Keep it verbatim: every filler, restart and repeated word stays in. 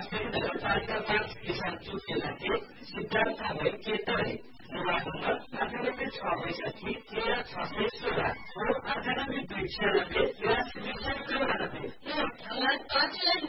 राष्ट्रिय नगरपालिका पाँच किसान चुकेला के सिद्धांत भाई केतरे मोबाइल नंबर अठानब्बे छ बैसठी तेरह छ सय सोलह और अठानब्बे दुई छियानब्बे तिरासी दुई सय चौरानब्बे। पाँच